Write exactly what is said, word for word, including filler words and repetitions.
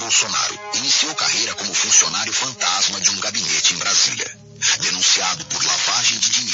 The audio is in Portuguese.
Bolsonaro iniciou carreira como funcionário fantasma de um gabinete em Brasília. Denunciado por lavagem de dinheiro